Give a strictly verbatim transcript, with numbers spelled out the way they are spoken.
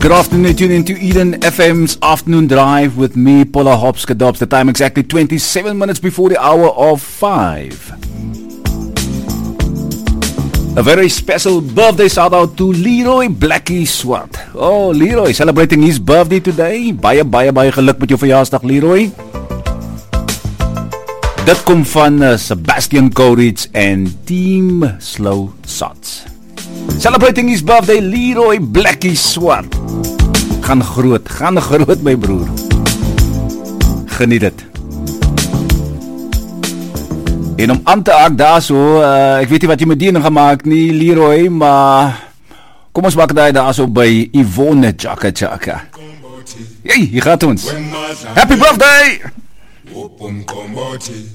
Good afternoon, tune into Eden F M's Afternoon Drive with me, Paula Hopskadobs. The time exactly twenty-seven minutes before the hour of five. A very special birthday shout out to Leroy Blackie Swart. Oh, Leroy, celebrating his birthday today. Baie, baie, baie geluk met jou verjaarsdag, Leroy. Dit kom van uh, Sebastian Courage en Team Slow Shots. Celebrating his birthday, Leroy Blackie Swart. Gaan groot, gaan groot my broer. Geniet dit. En om aan te haak daar so, uh, ek weet nie wat jy met die gaan maak nie, Leroy, maar kom ons maak daar daar so by Yvonne Chaka Chaka. Hey, hier gaat ons. Happy birthday!